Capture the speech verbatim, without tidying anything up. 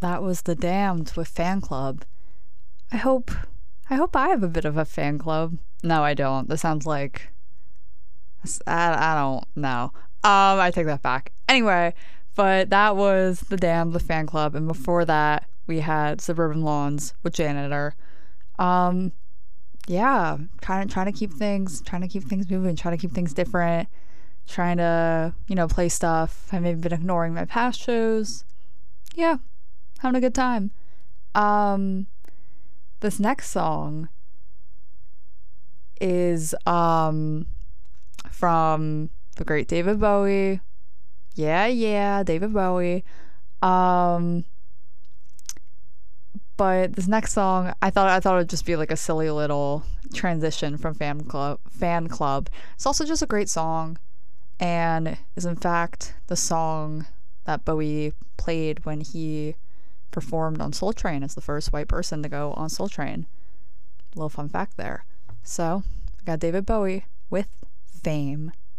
that was The Damned with Fan Club. I hope I hope I have a bit of a fan club. No, I don't. This sounds like I, I don't know. Um, I take that back. Anyway, but that was The Damned with Fan Club, and before that we had Suburban Lawns with Janitor. Um, yeah, trying to trying to keep things trying to keep things moving, trying to keep things different, trying to, you know, play stuff I've maybe been ignoring my past shows. Yeah, having a good time. Um, this next song is um from the great David Bowie. Yeah, yeah, David Bowie. Um, but this next song, I thought I thought it'd just be like a silly little transition from Fan Club. Fan Club. It's also just a great song, and is in fact the song that Bowie played when he performed on Soul Train as the first white person to go on Soul Train. Little fun fact there. So, I got David Bowie with Fame.